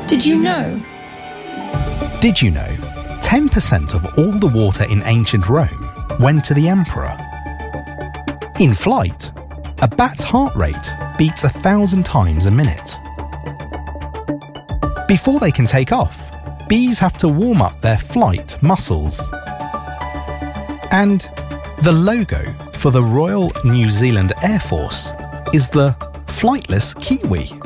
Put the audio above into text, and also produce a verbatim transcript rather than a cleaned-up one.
Did you know? Did you know ten percent of all the water in ancient Rome went to the emperor? In flight, a bat's heart rate beats a thousand times a minute. Before they can take off, bees have to warm up their flight muscles. And the logo for the Royal New Zealand Air Force is the flightless kiwi.